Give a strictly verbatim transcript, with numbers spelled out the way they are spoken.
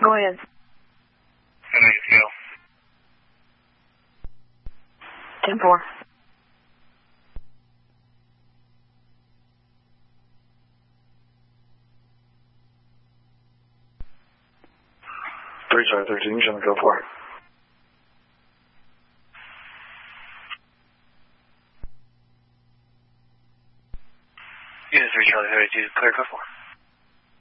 Go ahead. How do you feel? ten four. three Charlie thirteen, you shouldn't go for it. Yeah, three Charlie thirty-two, clear, go for it.